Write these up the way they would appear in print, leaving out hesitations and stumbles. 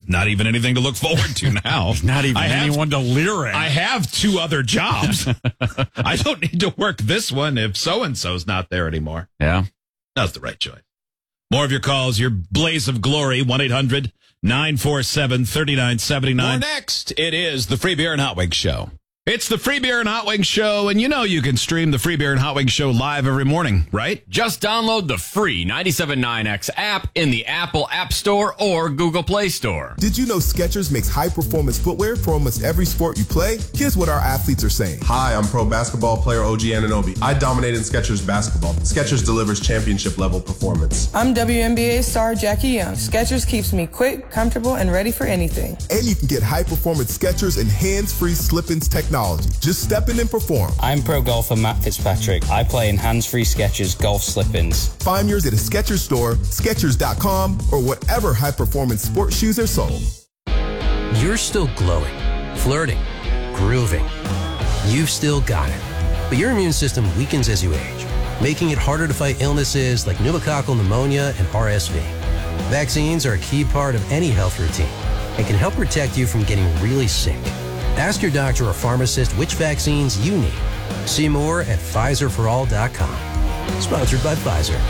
not even anything to look forward to now. Not even anyone to leer at. I have 2 other jobs. I don't need to work this one if so-and-so's not there anymore. Yeah. That's the right choice. More of your calls, your blaze of glory, 1-800-947-3979. More next, it is the Free Beer and Hot Wings Show. It's the Free Beer and Hot Wings Show, and you know you can stream the Free Beer and Hot Wings Show live every morning, right? Just download the free 97.9X app in the Apple App Store or Google Play Store. Did you know Skechers makes high-performance footwear for almost every sport you play? Here's what our athletes are saying. Hi, I'm pro basketball player OG Anunoby. I dominate in Skechers basketball. Skechers delivers championship-level performance. I'm WNBA star Jackie Young. Skechers keeps me quick, comfortable, and ready for anything. And you can get high-performance Skechers and hands-free slip-ins technology. Just step in and perform. I'm pro golfer Matt Fitzpatrick. I play in hands-free Skechers golf slip-ins. Find yours at a Skechers store, Skechers.com, or whatever high-performance sports shoes are sold. You're still glowing, flirting, grooving. You've still got it. But your immune system weakens as you age, making it harder to fight illnesses like pneumococcal pneumonia and RSV. Vaccines are a key part of any health routine and can help protect you from getting really sick. Ask your doctor or pharmacist which vaccines you need. See more at PfizerForAll.com. Sponsored by Pfizer.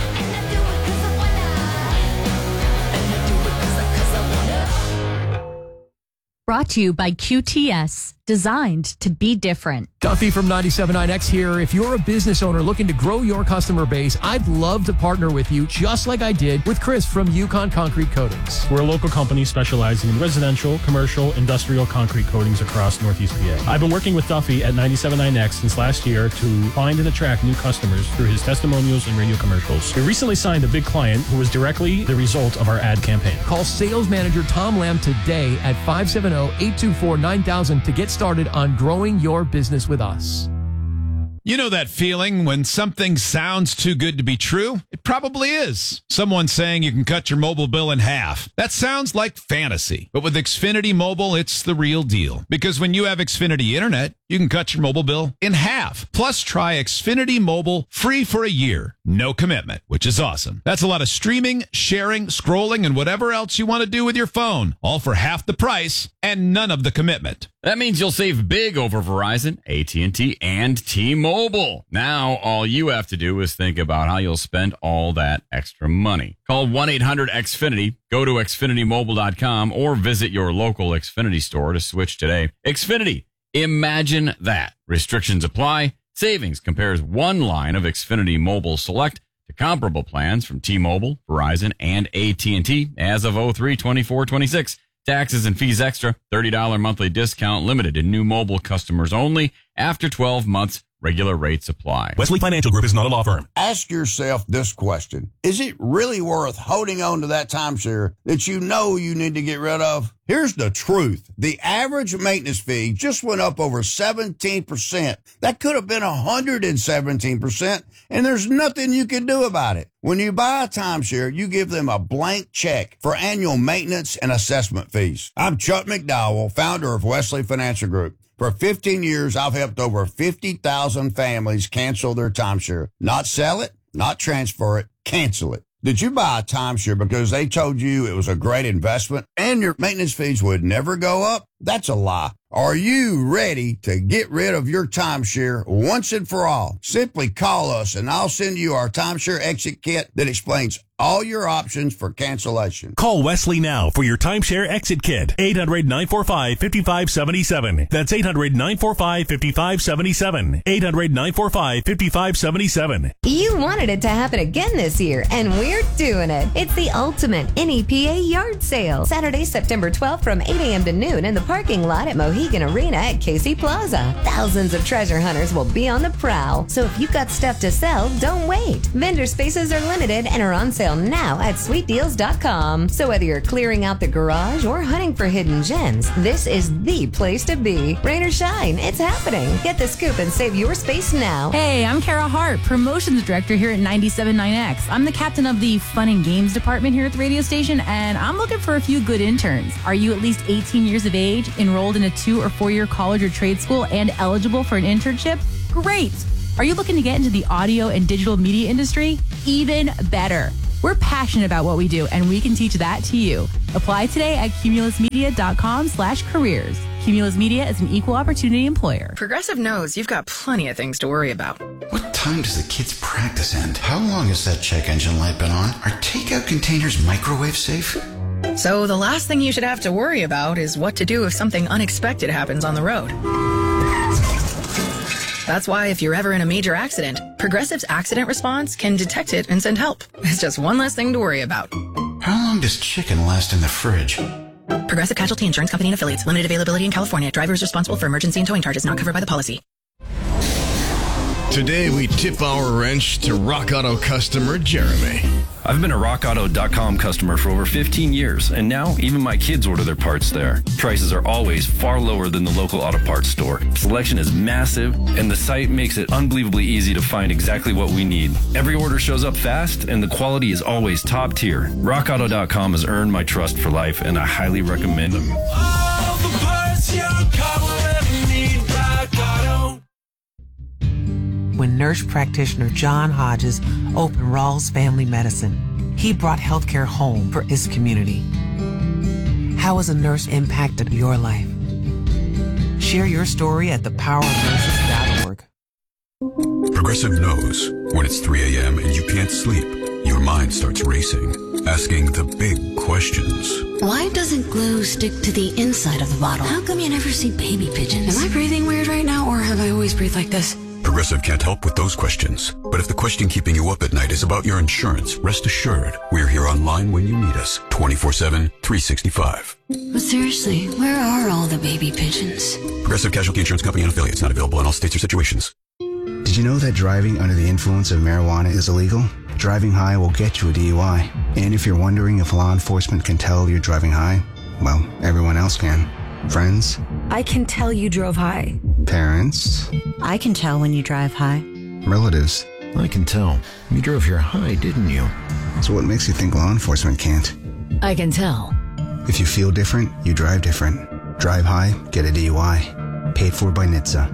Brought to you by QTS, designed to be different. Duffy from 97.9X here. If you're a business owner looking to grow your customer base, I'd love to partner with you, just like I did with Chris from Yukon Concrete Coatings. We're a local company specializing in residential, commercial, industrial concrete coatings across Northeast PA. I've been working with Duffy at 97.9X since last year to find and attract new customers through his testimonials and radio commercials. We recently signed a big client who was directly the result of our ad campaign. Call sales manager Tom Lamb today at 570-824-9000 to get started on growing your business with us. You know that feeling when something sounds too good to be true? It probably is. Someone saying you can cut your mobile bill in half. That sounds like fantasy. But with Xfinity Mobile, it's the real deal. Because when you have Xfinity Internet, you can cut your mobile bill in half. Plus, try Xfinity Mobile free for a year. No commitment, which is awesome. That's a lot of streaming, sharing, scrolling, and whatever else you want to do with your phone. All for half the price and none of the commitment. That means you'll save big over Verizon, AT&T, and T-Mobile. Now, all you have to do is think about how you'll spend all that extra money. Call 1-800-XFINITY, go to XfinityMobile.com, or visit your local Xfinity store to switch today. Xfinity, imagine that. Restrictions apply. Savings compares one line of Xfinity Mobile Select to comparable plans from T-Mobile, Verizon, and AT&T as of 03/24/26. Taxes and fees extra. $30 monthly discount limited to new mobile customers only. After 12 months, regular rates apply. Wesley Financial Group is not a law firm. Ask yourself this question. Is it really worth holding on to that timeshare that you know you need to get rid of? Here's the truth. The average maintenance fee just went up over 17%. That could have been 117%, and there's nothing you can do about it. When you buy a timeshare, you give them a blank check for annual maintenance and assessment fees. I'm Chuck McDowell, founder of Wesley Financial Group. For 15 years, I've helped over 50,000 families cancel their timeshare. Not sell it, not transfer it, cancel it. Did you buy a timeshare because they told you it was a great investment and your maintenance fees would never go up? That's a lie. Are you ready to get rid of your timeshare once and for all? Simply call us and I'll send you our timeshare exit kit that explains all your options for cancellation. Call Wesley now for your timeshare exit kit. 800-945-5577. That's 800-945-5577. 800-945-5577. You wanted it to happen again this year, and we're doing it. It's the ultimate NEPA yard sale. Saturday, September 12th from 8 a.m. to noon in the parking lot at Mohegan Arena at Casey Plaza. Thousands of treasure hunters will be on the prowl. So if you've got stuff to sell, don't wait. Vendor spaces are limited and are on sale now at sweetdeals.com. So whether you're clearing out the garage or hunting for hidden gems, this is the place to be. Rain or shine, it's happening. Get the scoop and save your space now. Hey, I'm Kara Hart, Promotions Director here at 97.9X. I'm the captain of the Fun and Games department here at the radio station, and I'm looking for a few good interns. Are you at least 18 years of age, enrolled in a 2 or 4 year college or trade school, and eligible for an internship? Great! Are you looking to get into the audio and digital media industry? Even better. We're passionate about what we do, and we can teach that to you. Apply today at cumulusmedia.com/careers. Cumulus Media is an equal opportunity employer. Progressive knows you've got plenty of things to worry about. What time does the kids' practice end? How long has that check engine light been on? Are takeout containers microwave safe? So the last thing you should have to worry about is what to do if something unexpected happens on the road. That's why if you're ever in a major accident, Progressive's accident response can detect it and send help. It's just one less thing to worry about. How long does chicken last in the fridge? Progressive Casualty Insurance Company and Affiliates. Limited availability in California. Driver is responsible for emergency and towing charges not covered by the policy. Today we tip our wrench to Rock Auto customer Jeremy. I've been a RockAuto.com customer for over 15 years, and now even my kids order their parts there. Prices are always far lower than the local auto parts store. Selection is massive, and the site makes it unbelievably easy to find exactly what we need. Every order shows up fast, and the quality is always top tier. RockAuto.com has earned my trust for life, and I highly recommend them. All the parts your car will ever need, Rock Auto. When nurse practitioner John Hodges opened Rawls Family Medicine, he brought healthcare home for his community. How has a nurse impacted your life? Share your story at thepowerofnurses.org. Progressive knows when it's 3 a.m. and you can't sleep, your mind starts racing, asking the big questions. Why doesn't glue stick to the inside of the bottle? How come you never see baby pigeons? Am I breathing weird right now, or have I always breathed like this? Progressive can't help with those questions. But if the question keeping you up at night is about your insurance, rest assured, we're here online when you need us, 24/7, 365. But seriously, where are all the baby pigeons? Progressive Casualty Insurance Company and Affiliates, not available in all states or situations. Did you know that driving under the influence of marijuana is illegal? Driving high will get you a DUI. And if you're wondering if law enforcement can tell you're driving high, well, everyone else can. Friends? I can tell you drove high. Parents? I can tell when you drive high. Relatives? I can tell. You drove here high, didn't you? So what makes you think law enforcement can't? I can tell. If you feel different, you drive different. Drive high, get a DUI. Paid for by NHTSA.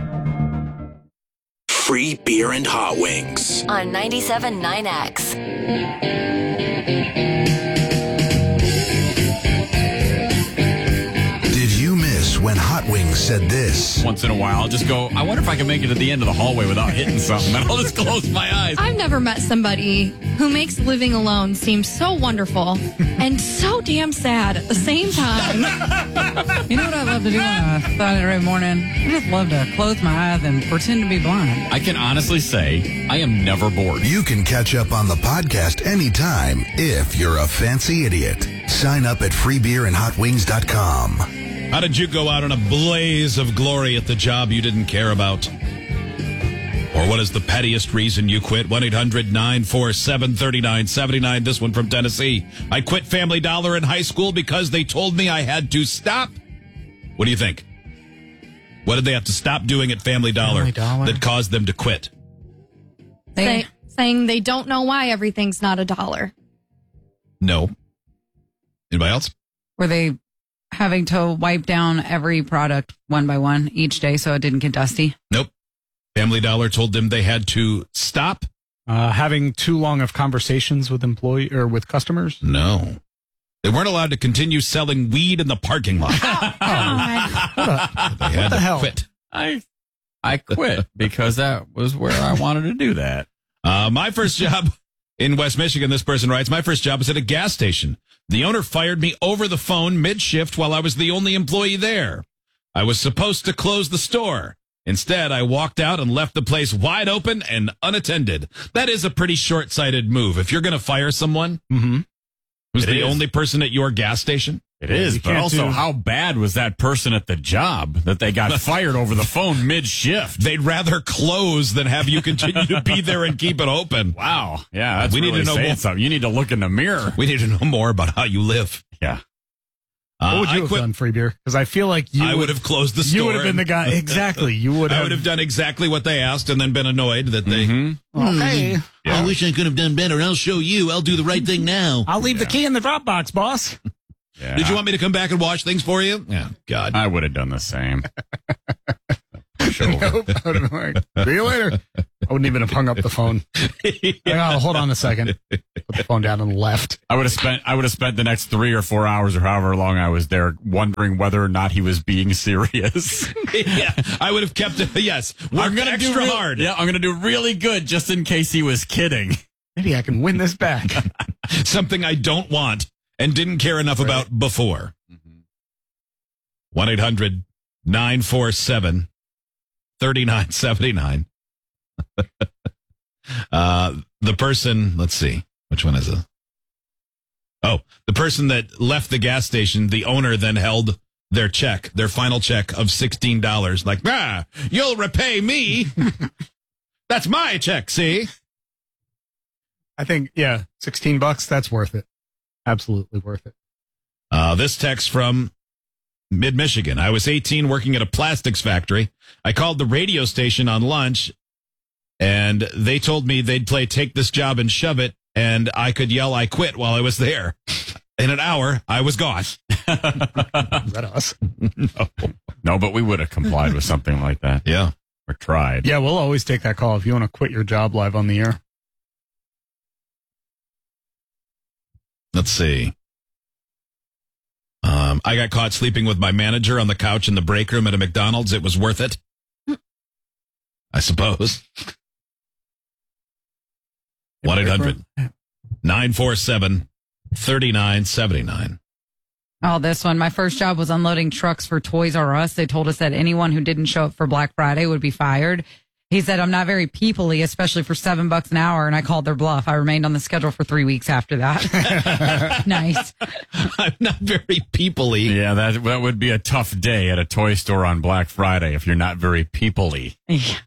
Free beer and hot wings. On 97.9X. When Hot Wings said this. Once in a while, I'll just go, I wonder if I can make it to the end of the hallway without hitting something. And I'll just close my eyes. I've never met somebody who makes living alone seem so wonderful and so damn sad at the same time. You know what I love to do on a Saturday morning? I just love to close my eyes and pretend to be blind. I can honestly say I am never bored. You can catch up on the podcast anytime if you're a fancy idiot. Sign up at freebeerandhotwings.com. How did you go out in a blaze of glory at the job you didn't care about? Or what is the pettiest reason you quit? 1-800-947-3979. This one from Tennessee. I quit Family Dollar in high school because they told me I had to stop. What do you think? What did they have to stop doing at Family Dollar that caused them to quit? Saying they don't know why everything's not $1. No. Anybody else? Were they having to wipe down every product one by one each day so it didn't get dusty? Nope. Family Dollar told them they had to stop. Having too long of conversations with with customers? No. They weren't allowed to continue selling weed in the parking lot. They had to quit. I quit because that was where I wanted to do that. My first job in West Michigan, this person writes, my first job was at a gas station. The owner fired me over the phone mid-shift while I was the only employee there. I was supposed to close the store. Instead, I walked out and left the place wide open and unattended. That is a pretty short-sighted move. If you're going to fire someone who's the only person at your gas station. It is, but also how bad was that person at the job that they got fired over the phone mid-shift? They'd rather close than have you continue to be there and keep it open. Wow. Yeah, that's really saying something. You need to look in the mirror. We need to know more about how you live. Yeah. What would you have done, Free Beer? Because I feel like I would have closed the store. You would have been the guy. Exactly. You would have. I would have done exactly what they asked and then been annoyed that they... Okay. Yeah. I wish I could have done better. I'll show you. I'll do the right thing now. I'll leave the key in the drop box, boss. Yeah. Did you want me to come back and wash things for you? Yeah, God. I would have done the same. Nope. See you later. I wouldn't even have hung up the phone. Oh, hold on a second. Put the phone down and left. I would have spent the next 3 or 4 hours or however long I was there wondering whether or not he was being serious. Yeah, I would have kept it. Yes, I'm going to do extra hard. Yeah, I'm going to do really good just in case he was kidding. Maybe I can win this back. Something I don't want and didn't care enough about before. 1-800-947-3979. The person, let's see, which one is it? Oh, the person that left the gas station, the owner then held their check, their final check of $16. Like, you'll repay me. That's my check, see? I think, yeah, $16, that's worth it. Absolutely worth it. This text from Mid-Michigan. I was 18 working at a plastics factory. I called the radio station on lunch, and they told me they'd play Take This Job and Shove It, and I could yell I quit while I was there. In an hour, I was gone. Is that us? No, but we would have complied with something like that. Yeah. Or tried. Yeah, we'll always take that call if you want to quit your job live on the air. Let's see. I got caught sleeping with my manager on the couch in the break room at a McDonald's. It was worth it, I suppose. 1-800-947-3979. Oh, this one. My first job was unloading trucks for Toys R Us. They told us that anyone who didn't show up for Black Friday would be fired. He said, I'm not very people-y, especially for $7 an hour, and I called their bluff. I remained on the schedule for 3 weeks after that. Nice. I'm not very people-y. Yeah, that would be a tough day at a toy store on Black Friday if you're not very people-y. Yeah.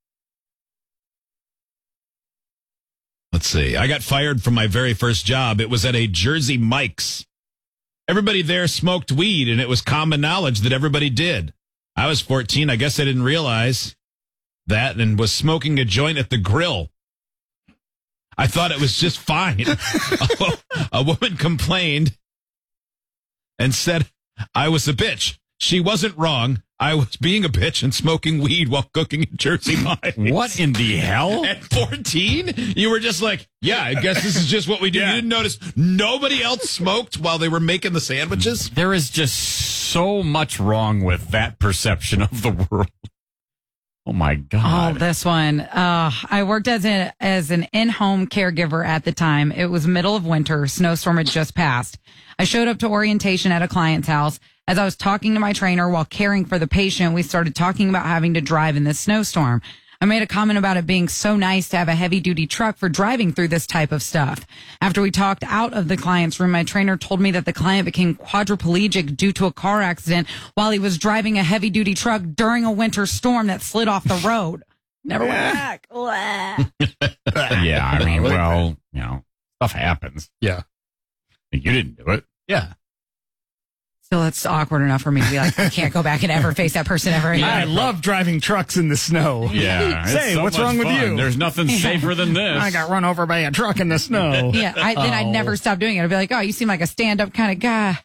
Let's see. I got fired from my very first job. It was at a Jersey Mike's. Everybody there smoked weed, and it was common knowledge that everybody did. I was 14. I guess I didn't realize that and was smoking a joint at the grill. I thought it was just fine. A woman complained and said I was a bitch. She wasn't wrong. I was being a bitch and smoking weed while cooking in Jersey Mike's. What in the hell? At 14? You were just like, yeah, I guess this is just what we do. Yeah. You didn't notice nobody else smoked while they were making the sandwiches? There is just so much wrong with that perception of the world. Oh, my God. Oh, this one. I worked as an in-home caregiver at the time. It was middle of winter. Snowstorm had just passed. I showed up to orientation at a client's house. As I was talking to my trainer while caring for the patient, we started talking about having to drive in this snowstorm. I made a comment about it being so nice to have a heavy-duty truck for driving through this type of stuff. After we talked out of the client's room, my trainer told me that the client became quadriplegic due to a car accident while he was driving a heavy-duty truck during a winter storm that slid off the road. Never went back. Yeah, I mean, well, you know, stuff happens. Yeah. You didn't do it. Yeah. Still, it's awkward enough for me to be like, I can't go back and ever face that person ever again. I love driving trucks in the snow. Yeah. Say, what's wrong with you? There's nothing safer than this. I got run over by a truck in the snow. Yeah, then I'd never stop doing it. I'd be like, oh, you seem like a stand-up kind of guy.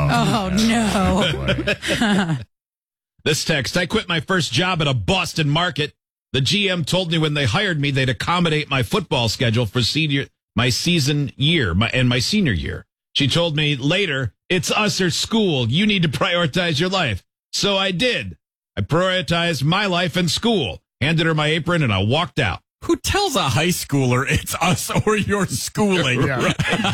No. This text, I quit my first job at a Boston market. The GM told me when they hired me, they'd accommodate my football schedule for my senior year. She told me later, it's us or school. You need to prioritize your life. So I did. I prioritized my life and school, handed her my apron, and I walked out. Who tells a high schooler it's us or your schooling? Yeah.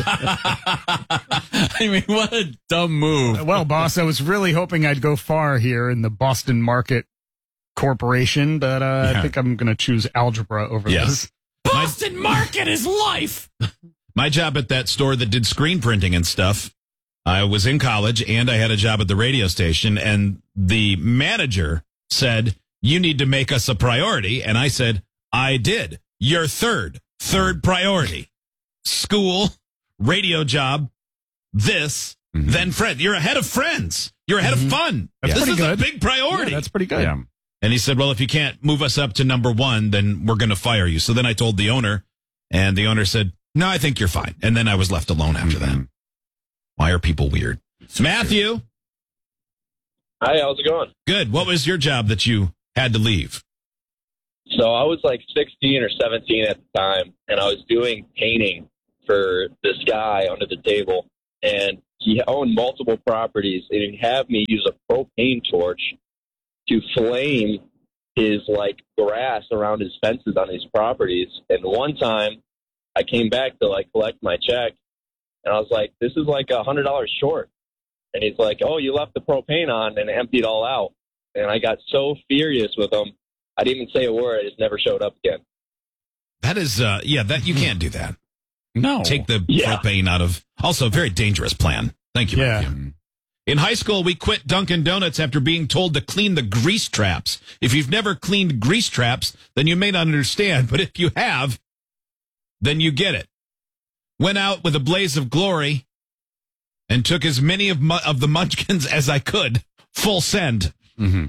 I mean, what a dumb move. Well, boss, I was really hoping I'd go far here in the Boston Market Corporation, but I think I'm going to choose algebra over this. Boston Market is life. My job at that store that did screen printing and stuff, I was in college and I had a job at the radio station, and the manager said, you need to make us a priority. And I said, I did. You're third priority. School, radio job, this, then friend. You're ahead of friends. You're ahead of fun. This is a big priority. Yeah, that's pretty good. Yeah. And he said, well, if you can't move us up to number one, then we're going to fire you. So then I told the owner, and the owner said, no, I think you're fine. And then I was left alone after that. Why are people weird? Matthew. Hi, how's it going? Good. What was your job that you had to leave? So I was like 16 or 17 at the time, and I was doing painting for this guy under the table, and he owned multiple properties, and he'd have me use a propane torch to flame his like grass around his fences on these properties. And one time I came back to like collect my check, and I was like, this is like $100 short. And he's like, oh, you left the propane on and emptied all out. And I got so furious with him, I didn't even say a word. I just never showed up again. That is, that you can't do that. No. Take the propane out of, also a very dangerous plan. Thank you, Matthew. In high school, we quit Dunkin' Donuts after being told to clean the grease traps. If you've never cleaned grease traps, then you may not understand. But if you have, then you get it. Went out with a blaze of glory and took as many of the munchkins as I could. Full send. Mm-hmm.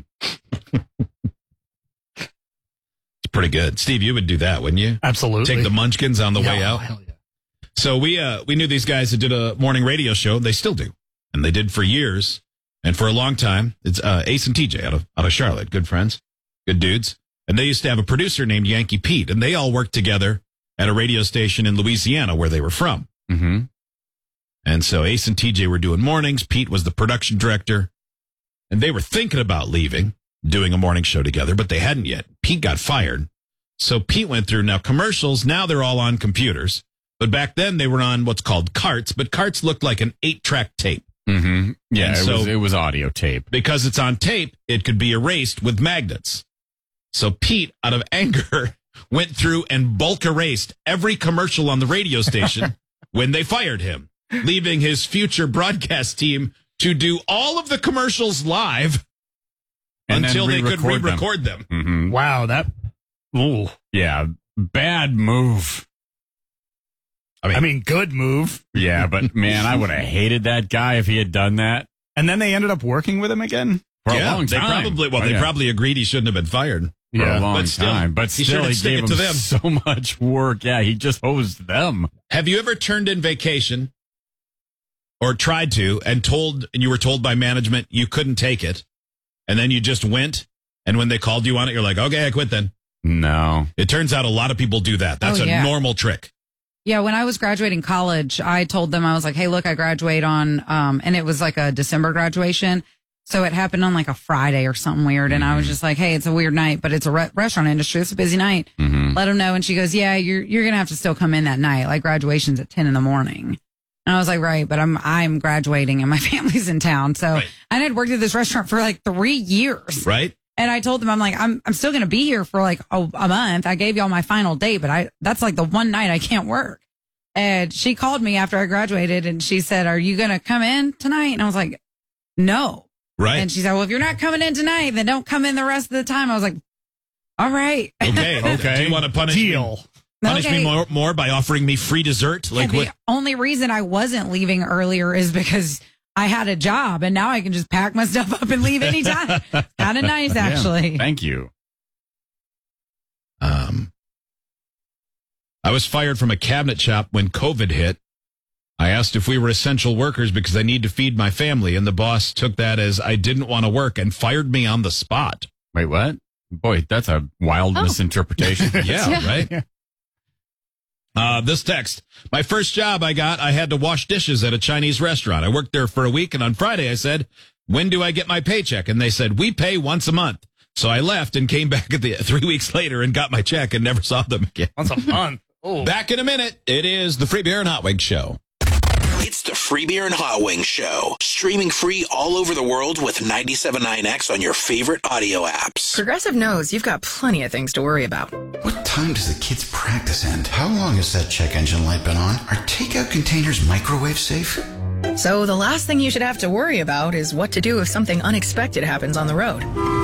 It's pretty good. Steve, you would do that, wouldn't you? Absolutely. Take the munchkins on the way out. Hell yeah. So we knew these guys that did a morning radio show. They still do. And they did for years. And for a long time, it's Ace and TJ out of Charlotte. Good friends. Good dudes. And they used to have a producer named Yankee Pete. And they all worked together at a radio station in Louisiana where they were from. Mm-hmm. And so Ace and TJ were doing mornings. Pete was the production director. And they were thinking about leaving, doing a morning show together, but they hadn't yet. Pete got fired. So Pete went through now commercials. Now they're all on computers. But back then they were on what's called carts. But carts looked like an 8-track tape. Mm-hmm. Yeah, and it was audio tape. Because it's on tape, it could be erased with magnets. So Pete, out of anger, went through and bulk erased every commercial on the radio station when they fired him, leaving his future broadcast team to do all of the commercials live and until they could re-record them. Mm-hmm. Wow, yeah, bad move. I mean, good move. Yeah, but man, I would have hated that guy if he had done that. And then they ended up working with him again for a long time. They probably agreed he shouldn't have been fired for a long time. But still, he gave them them so much work. Yeah, he just hosed them. Have you ever turned in vacation or tried to and you were told by management you couldn't take it, and then you just went, and when they called you on it, you're like, okay, I quit then? No. It turns out a lot of people do that. That's a normal trick. Yeah, when I was graduating college, I told them, I was like, hey, look, I graduate on, and it was like a December graduation. So it happened on like a Friday or something weird. And I was just like, hey, it's a weird night, but it's a restaurant industry. It's a busy night. Mm-hmm. Let them know. And she goes, yeah, you're going to have to still come in that night. Like graduation's at 10 in the morning. And I was like, right, but I'm graduating and my family's in town. So I had worked at this restaurant for like 3 years. Right. And I told them, I'm like, I'm still going to be here for like a month. I gave y'all my final date, but that's like the one night I can't work. And she called me after I graduated and she said, are you going to come in tonight? And I was like, no. Right. And she said, well, if you're not coming in tonight, then don't come in the rest of the time. I was like, all right. Okay. Do you want to punish me more by offering me free dessert? Like the only reason I wasn't leaving earlier is because I had a job and now I can just pack my stuff up and leave anytime. Kind of nice, actually. Yeah, thank you. I was fired from a cabinet shop when COVID hit. I asked if we were essential workers because I need to feed my family, and the boss took that as I didn't want to work and fired me on the spot. Wait, what? Boy, that's a wild misinterpretation. Right? This text. My first job I had to wash dishes at a Chinese restaurant. I worked there for a week, and on Friday I said, when do I get my paycheck? And they said, we pay once a month. So I left and came back 3 weeks later and got my check and never saw them again. Once a month. Oh. Back in a minute. It is the Free Beer and Hot Wings Show. It's the Free Beer and Hot Wings Show. Streaming free all over the world with 97.9X on your favorite audio apps. Progressive knows you've got plenty of things to worry about. What time does the kids' practice end? How long has that check engine light been on? Are takeout containers microwave safe? So the last thing you should have to worry about is what to do if something unexpected happens on the road.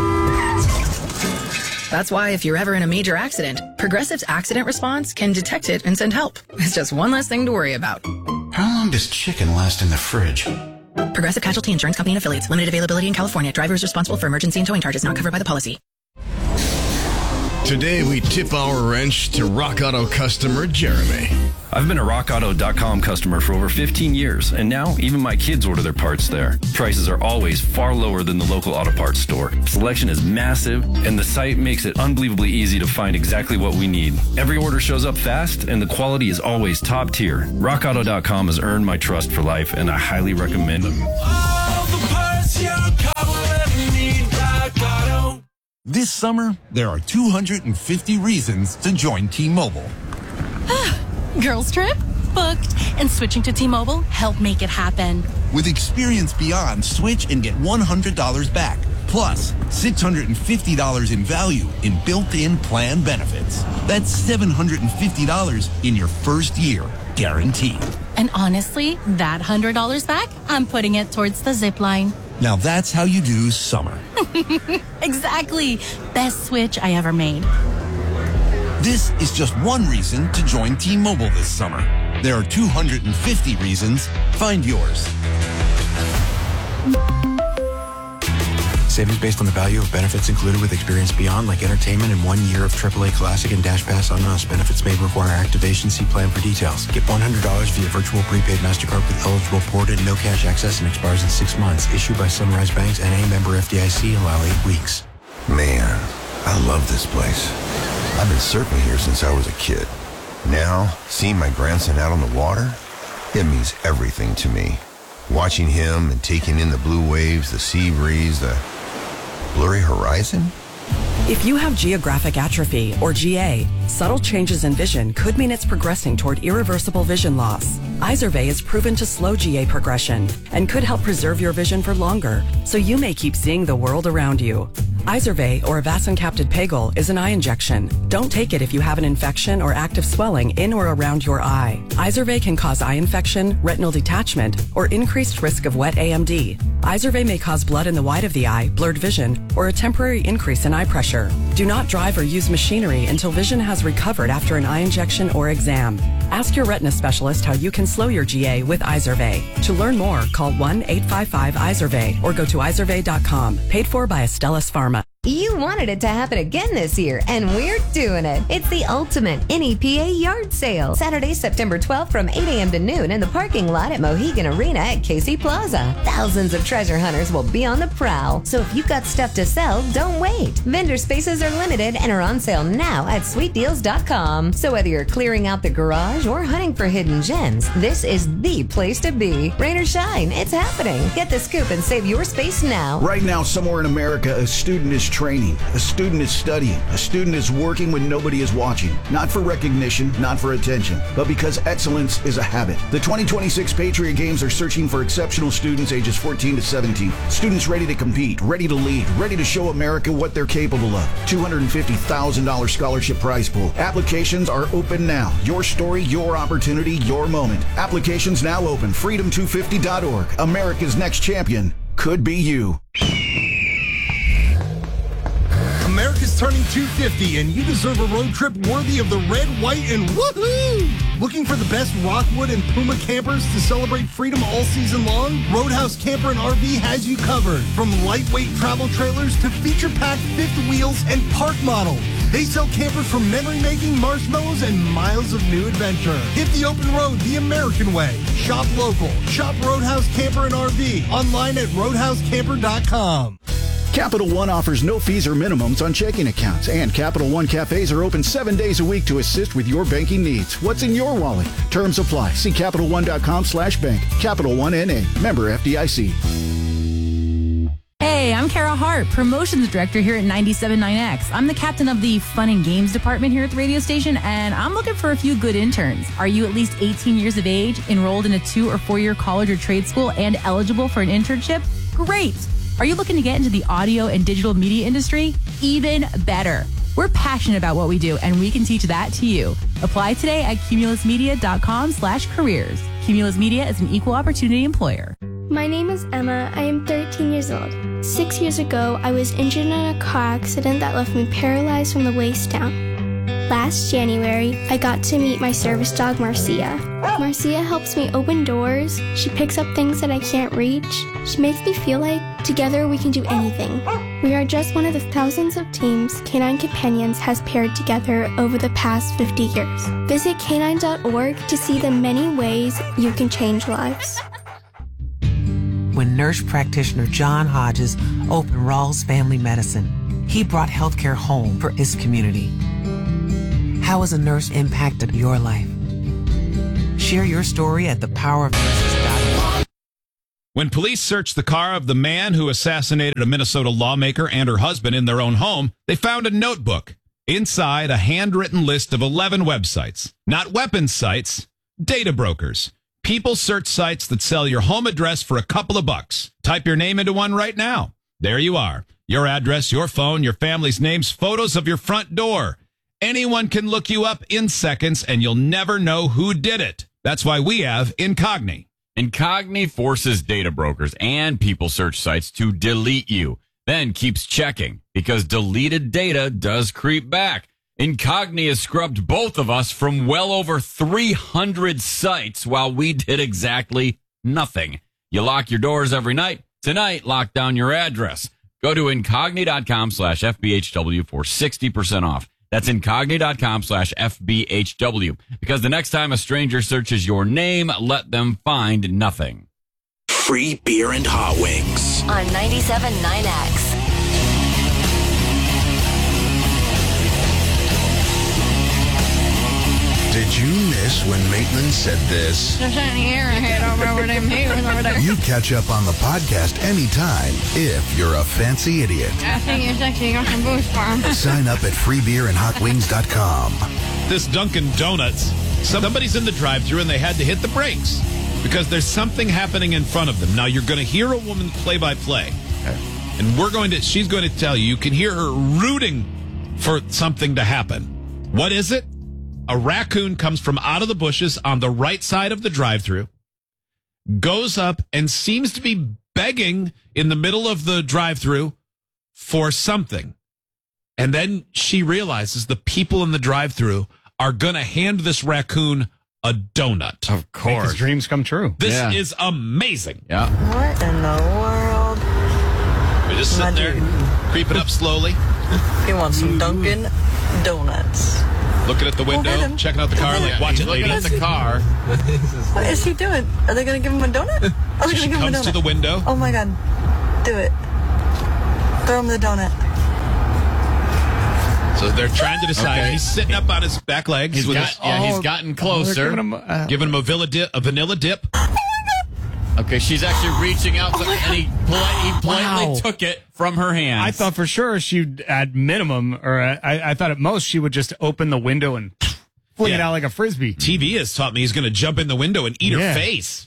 That's why if you're ever in a major accident, Progressive's accident response can detect it and send help. It's just one less thing to worry about. How long does chicken last in the fridge? Progressive Casualty Insurance Company and Affiliates. Limited availability in California. Driver is responsible for emergency and towing charges not covered by the policy. Today we tip our wrench to Rock Auto customer Jeremy. I've been a RockAuto.com customer for over 15 years, and now even my kids order their parts there. Prices are always far lower than the local auto parts store. Selection is massive, and the site makes it unbelievably easy to find exactly what we need. Every order shows up fast, and the quality is always top tier. RockAuto.com has earned my trust for life, and I highly recommend them. All the parts your car will ever need, Rock Auto. This summer, there are 250 reasons to join T-Mobile. Girls trip? Booked. And switching to T-Mobile helped make it happen. With Experience Beyond, switch and get $100 back. Plus, $650 in value in built-in plan benefits. That's $750 in your first year, guaranteed. And honestly, that $100 back, I'm putting it towards the zip line. Now that's how you do summer. Exactly. Best switch I ever made. This is just one reason to join T-Mobile this summer. There are 250 reasons. Find yours. Savings based on the value of benefits included with Experience Beyond, like entertainment and 1 year of AAA Classic and Dash Pass on us. Benefits may require activation. See plan for details. Get $100 via virtual prepaid MasterCard with eligible ported, no cash access, and expires in 6 months. Issued by Sunrise Banks and a member FDIC. Allow 8 weeks. Man, I love this place. I've been surfing here since I was a kid. Now, seeing my grandson out on the water, it means everything to me. Watching him and taking in the blue waves, the sea breeze, the blurry horizon. If you have geographic atrophy, or GA, subtle changes in vision could mean it's progressing toward irreversible vision loss. Izervay is proven to slow GA progression and could help preserve your vision for longer, so you may keep seeing the world around you. Izervay, or avacincaptad pegol, is an eye injection. Don't take it if you have an infection or active swelling in or around your eye. Izervay can cause eye infection, retinal detachment, or increased risk of wet AMD. Izervay may cause blood in the white of the eye, blurred vision, or a temporary increase in eye pressure. Do not drive or use machinery until vision has recovered after an eye injection or exam. Ask your retina specialist how you can slow your GA with Izervay. To learn more, call 1-855-IZERVAY or go to izervay.com. Paid for by Astellas Pharma. You wanted it to happen again this year, and we're doing it. It's the ultimate NEPA yard sale. Saturday, September 12th from 8 a.m. to noon in the parking lot at Mohegan Arena at Casey Plaza. Thousands of treasure hunters will be on the prowl. So if you've got stuff to sell, don't wait. Vendor spaces are limited and are on sale now at sweetdeals.com. So whether you're clearing out the garage or hunting for hidden gems, this is the place to be. Rain or shine, it's happening. Get the scoop and save your space now. Right now, somewhere in America, a student is training, a student is studying, a student is working when nobody is watching. Not for recognition, not for attention, but because excellence is a habit. The 2026 Patriot Games are searching for exceptional students ages 14 to 17. Students ready to compete, ready to lead, ready to show America what they're capable of. $250,000 scholarship prize pool. Applications are open now. Your story, your opportunity, your moment. Applications now open. Freedom250.org. America's next champion could be you. America's turning 250, and you deserve a road trip worthy of the red, white, and woohoo! Looking for the best Rockwood and Puma campers to celebrate freedom all season long? Roadhouse Camper and RV has you covered. From lightweight travel trailers to feature-packed fifth wheels and park models. They sell campers for memory-making, marshmallows, and miles of new adventure. Hit the open road the American way. Shop local. Shop Roadhouse Camper and RV. Online at roadhousecamper.com. Capital One offers no fees or minimums on checking accounts, and Capital One cafes are open 7 days a week to assist with your banking needs. What's in your wallet? Terms apply. See CapitalOne.com/bank. Capital One N.A. Member FDIC. Hey, I'm Kara Hart, Promotions Director here at 97.9X. I'm the captain of the Fun and Games department here at the radio station, and I'm looking for a few good interns. Are you at least 18 years of age, enrolled in a 2 or 4 year college or trade school, and eligible for an internship? Great! Are you looking to get into the audio and digital media industry? Even better. We're passionate about what we do, and we can teach that to you. Apply today at cumulusmedia.com/careers. Cumulus Media is an equal opportunity employer. My name is Emma. I am 13 years old. 6 years ago, I was injured in a car accident that left me paralyzed from the waist down. Last January, I got to meet my service dog, Marcia. Marcia helps me open doors. She picks up things that I can't reach. She makes me feel like together we can do anything. We are just one of the thousands of teams Canine Companions has paired together over the past 50 years. Visit canine.org to see the many ways you can change lives. When nurse practitioner John Hodges opened Rawls Family Medicine, he brought healthcare home for his community. How has a nurse impacted your life? Share your story at thepowerofnurses.org. When police searched the car of the man who assassinated a Minnesota lawmaker and her husband in their own home, they found a notebook. Inside, a handwritten list of 11 websites. Not weapons sites, data brokers. People search sites that sell your home address for a couple of bucks. Type your name into one right now. There you are. Your address, your phone, your family's names, photos of your front door. Anyone can look you up in seconds, and you'll never know who did it. That's why we have Incogni. Incogni forces data brokers and people search sites to delete you, then keeps checking, because deleted data does creep back. Incogni has scrubbed both of us from well over 300 sites while we did exactly nothing. You lock your doors every night. Tonight, lock down your address. Go to incogni.com/FBHW for 60% off. That's incogni.com/FBHW. Because the next time a stranger searches your name, let them find nothing. Free beer and hot wings. On 97.9X. Did you miss when Maitland said this? There's any airhead over them here over there. You catch up on the podcast anytime if you're a fancy idiot. I think it's actually on some Boost Farm. Sign up at freebeerandhotwings.com. This Dunkin' Donuts, somebody's in the drive-thru and they had to hit the brakes because there's something happening in front of them. Now, you're going to hear a woman play-by-play, and she's going to tell you, you can hear her rooting for something to happen. What is it? A raccoon comes from out of the bushes on the right side of the drive-thru, goes up and seems to be begging in the middle of the drive-thru for something. And then she realizes the people in the drive-thru are going to hand this raccoon a donut. Of course. Make his dreams come true. This is amazing. Yeah. What in the world? We're just sitting there, creeping up slowly. He wants some Dunkin' Donuts. Looking at the window, checking out the car, like, watch it, lady. Looking at the car. What is he doing? Are they going to give him a donut? Are they going to give him a donut? Comes to the window. Oh my God. Do it. Throw him the donut. So they're trying to decide. Okay. He's sitting up on his back legs. He's gotten closer. Giving him a vanilla dip. Okay, she's actually reaching out, and he politely took it from her hands. I thought for sure she'd, at minimum, or I thought at most, she would just open the window and fling it out like a Frisbee. TV has taught me he's going to jump in the window and eat her face.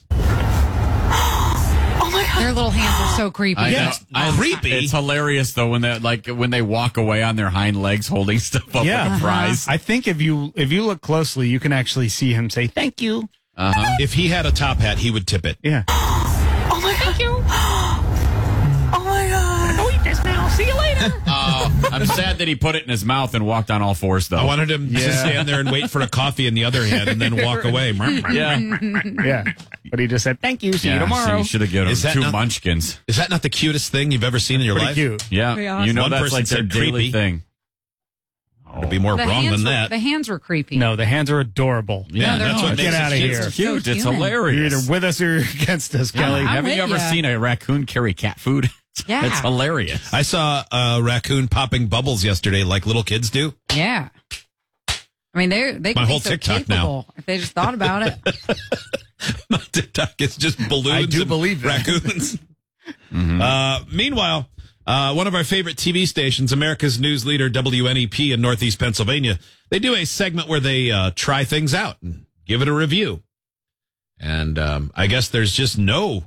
Oh my God. Their little hands are so creepy. Creepy. It's hilarious, though, when they walk away on their hind legs holding stuff up like a prize. I think if you look closely, you can actually see him say, "Thank you." If he had a top hat, he would tip it. Yeah. Oh my God. Thank you. Oh my God. Go eat this now. See you later. I'm sad that he put it in his mouth and walked on all fours, though. I wanted him to stand there and wait for a coffee in the other hand and then walk away. Yeah. But he just said, "Thank you. See you tomorrow." So you should have given him two munchkins. Is that not the cutest thing you've ever seen in your life? Pretty cute. Yeah. You know, One that's person like their said daily creepy. thing. It'd be more wrong than that. The hands were creepy. No, the hands are adorable. Yeah, that's what Get makes out of it here. It's cute. So It's human. hilarious. You're either with us or against us, Kelly. Haven't you ever seen a raccoon carry cat food? Yeah. It's hilarious. I saw a raccoon popping bubbles yesterday like little kids do. Yeah. I mean, they could My be whole so TikTok capable if they just thought about it. My TikTok is just balloons I do and believe that. raccoons. Meanwhile, one of our favorite TV stations, America's news leader, WNEP in Northeast Pennsylvania, they do a segment where they try things out and give it a review. And I guess there's just no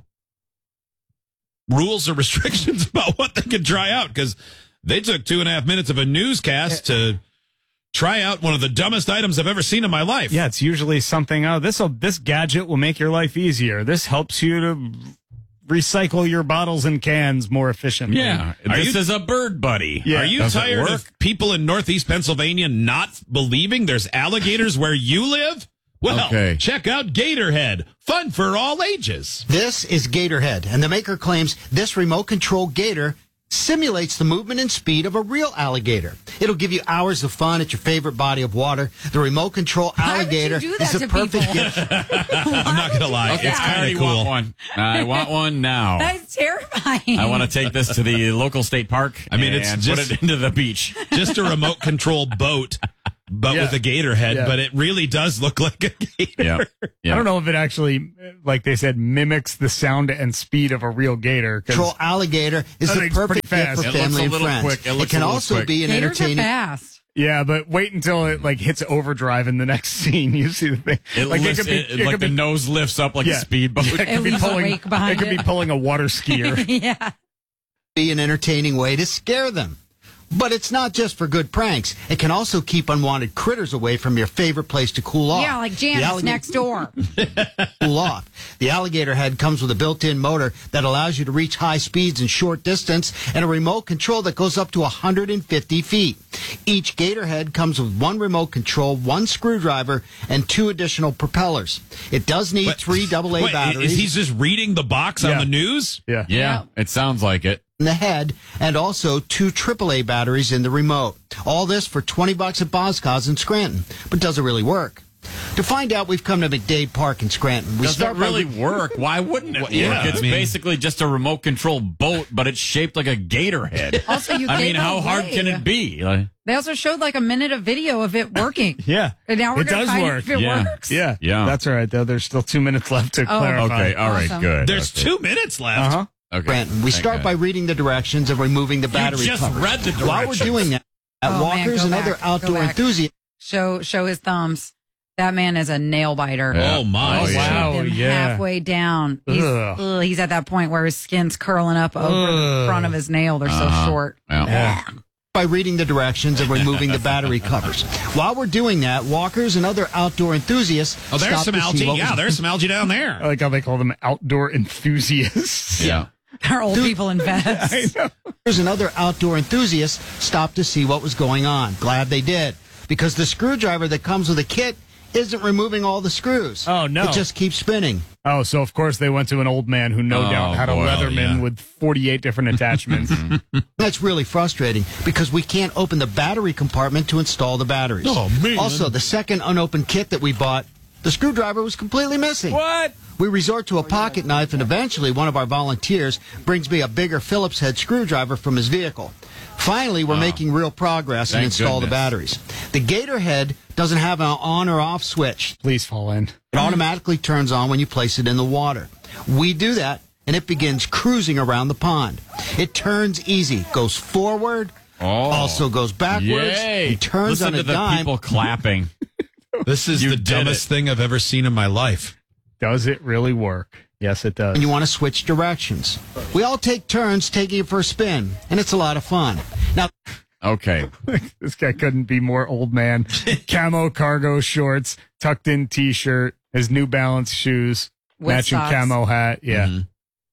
rules or restrictions about what they can try out because they took 2.5 minutes of a newscast to try out one of the dumbest items I've ever seen in my life. Yeah, it's usually something, this gadget will make your life easier. This helps you to recycle your bottles and cans more efficiently. Yeah. This is a bird buddy. Are you tired of people in Northeast Pennsylvania not believing there's alligators where you live? Well, check out Gatorhead. Fun for all ages. This is Gatorhead, and the maker claims this remote control gator simulates the movement and speed of a real alligator. It'll give you hours of fun at your favorite body of water. The remote control alligator is a perfect gift. I'm not going to lie. Okay, It's I kind already of cool. want one. I want one now. That's terrifying. I want to take this to the local state park. I mean, it's and just put it into the beach. Just a remote control boat, but with a gator head. Yeah. But it really does look like a gator. I don't know if it actually, like they said, mimics the sound and speed of a real gator. 'cause Control alligator is that the thing's perfect pretty gift fast. for family and friends. It can also be an Gators are entertaining. fast. Yeah, but wait until it like hits overdrive in the next scene. You see the thing. It lifts, the nose lifts up like a speedboat. Yeah, it could be pulling. It could be pulling a water skier. Yeah. Be an entertaining way to scare them. But it's not just for good pranks. It can also keep unwanted critters away from your favorite place to cool off. Yeah, like The Janice alligator- next door. cool off. The alligator head comes with a built-in motor that allows you to reach high speeds in short distance and a remote control that goes up to 150 feet. Each gator head comes with one remote control, one screwdriver, and 2 additional propellers. It does need 3 AA Wait, batteries. is he just reading the box on the news? Yeah, it sounds like it. in the head, and also 2 AAA batteries in the remote. All this for $20 at Boscos in Scranton. But does it really work? To find out, we've come to McDade Park in Scranton. We Does it start by really work? Why wouldn't it work? yeah, It's I mean- basically just a remote control boat, but it's shaped like a gator head. Also, you I gave mean, it how hard away. can it be? Like, They also showed like a minute of video of it working. Yeah, And now we're it gonna does find work. if it works. Yeah, that's all right. Though there's still 2 minutes left to clarify. Okay, all right, Awesome. good. There's Okay. 2 minutes left. Uh-huh. Okay. Scranton. We Thank start God. by reading the directions and removing the battery just covers. read the While we're directions. doing that, at Oh, man, Walkers go and back, other go outdoor back. enthusiasts, Show his thumbs. That man is a nail biter. Yeah. Oh, my. I Oh, shaved wow, him yeah. halfway down. Ugh. He's at that point where his skin's curling up over the front of his nail. They're so short. Yeah. by reading the directions and removing the battery covers. While we're doing that, walkers and other outdoor enthusiasts Oh, there's stop some to see algae. what Yeah, was- there's some algae down there. I like how they call them outdoor enthusiasts. Yeah. They're old people in vests. Walkers and other outdoor enthusiasts stopped to see what was going on. Glad they did, because the screwdriver that comes with a kit isn't removing all the screws. Oh, no. It just keeps spinning. Oh, so of course they went to an old man who no Oh, doubt had boy, a Leatherman yeah. with 48 different attachments. That's really frustrating because we can't open the battery compartment to install the batteries. Oh, man. Also, the second unopened kit that we bought, the screwdriver was completely missing. What? We resort to a pocket knife, and eventually one of our volunteers brings me a bigger Phillips head screwdriver from his vehicle. Finally, we're making real progress and Thank install the goodness. batteries. The Gator head doesn't have an on or off switch. Please fall in. It automatically turns on when you place it in the water. We do that, and it begins cruising around the pond. It turns easy, goes forward, also goes backwards, Yay. and turns Listen on a to the dime. people clapping. This is You the did dumbest it. thing I've ever seen in my life. Does it really work? Yes, it does. And you want to switch directions. We all take turns taking it for a spin, and it's a lot of fun. Now, Okay. This guy couldn't be more old man. Camo cargo shorts, tucked in t-shirt, his New Balance shoes, With matching socks. camo hat. Yeah.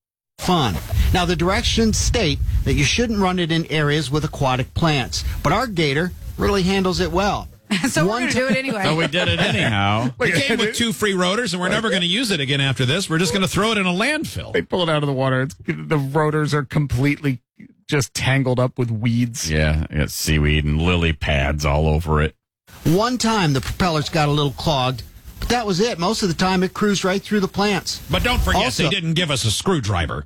fun. Now, the directions state that you shouldn't run it in areas with aquatic plants, but our Gator really handles it well. So we're going to do it anyway. So we did it anyhow. We came with 2 free rotors, and we're never going to use it again after this. We're just going to throw it in a landfill. They pull it out of the water. The rotors are completely just tangled up with weeds. Yeah, it got seaweed and lily pads all over it. One time the propellers got a little clogged, but that was it. Most of the time it cruised right through the plants. But don't forget, Also- they didn't give us a screwdriver.